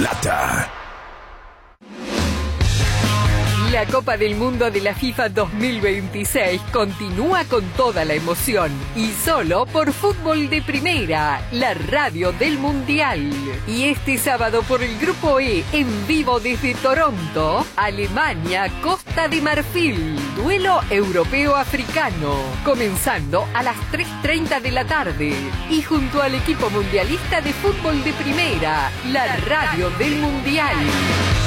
Plata. La Copa del Mundo de la FIFA 2026 continúa con toda la emoción y solo por Fútbol de Primera, la radio del Mundial. Y este sábado por el Grupo E, en vivo desde Toronto, Alemania, Costa de Marfil, duelo europeo-africano, comenzando a las 3:30 de la tarde. Y junto al equipo mundialista de Fútbol de Primera, la radio del Mundial.